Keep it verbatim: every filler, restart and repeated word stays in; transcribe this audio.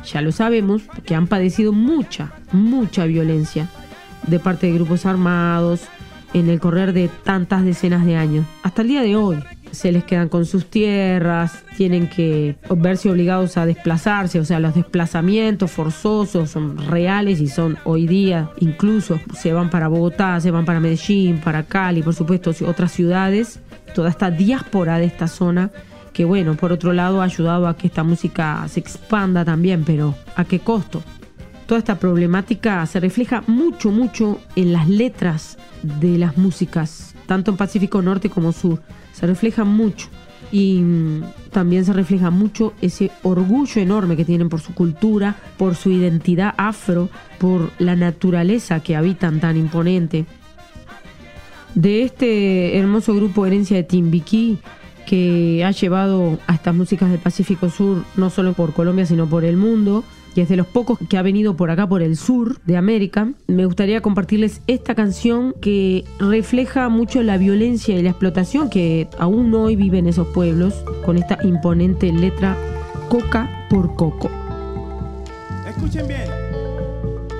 ya lo sabemos, que han padecido mucha, mucha violencia de parte de grupos armados en el correr de tantas decenas de años. Hasta el día de hoy se les quedan con sus tierras, tienen que verse obligados a desplazarse, o sea, los desplazamientos forzosos son reales y son hoy día, incluso se van para Bogotá, se van para Medellín, para Cali, por supuesto, otras ciudades, toda esta diáspora de esta zona, que bueno, por otro lado ha ayudado a que esta música se expanda también, pero ¿a qué costo? Toda esta problemática se refleja mucho, mucho en las letras de las músicas, tanto en Pacífico Norte como Sur. Se refleja mucho y también se refleja mucho ese orgullo enorme que tienen por su cultura, por su identidad afro, por la naturaleza que habitan tan imponente. De este hermoso grupo Herencia de Timbiquí, que ha llevado a estas músicas del Pacífico Sur no solo por Colombia sino por el mundo, y es de los pocos que ha venido por acá, por el sur de América, me gustaría compartirles esta canción que refleja mucho la violencia y la explotación que aún hoy viven esos pueblos, con esta imponente letra Coca por Coco. Escuchen bien.